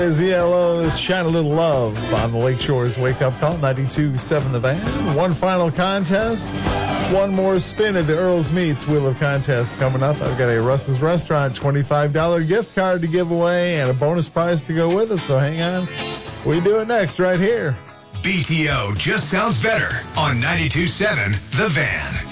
is ELO's Shine a Little Love on the Lakeshore's Wake Up Call, 92.7 The Van. One final contest. One more spin at the Earl's Meats Wheel of Contest coming up. I've got a Russell's Restaurant $25 gift card to give away and a bonus prize to go with it, so hang on. We do it next right here. BTO just sounds better on 92.7 The Van.